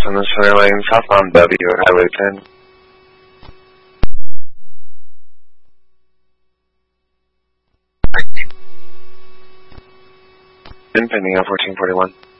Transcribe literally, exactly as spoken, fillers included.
on the center lane, southbound W at Highway ten. Pending on fourteen forty-one.